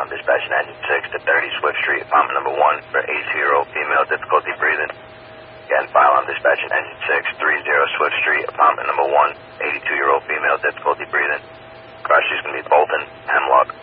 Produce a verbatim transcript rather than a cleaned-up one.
on dispatch in engine six to thirty Swift Street, apartment number one for eighty-two-year-old female, difficulty breathing. Again, file on dispatch in engine six, thirty Swift Street, apartment number one, eighty-two-year-old female, difficulty breathing. Crush is going to be Bolton, Hemlock.